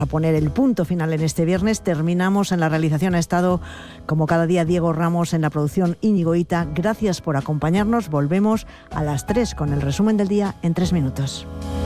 A poner el punto final en este viernes. Terminamos. En la realización ha estado, como cada día, Diego Ramos, en la producción Íñigo Ita. Gracias por acompañarnos. Volvemos a las 3 con el resumen del día en 3 minutos.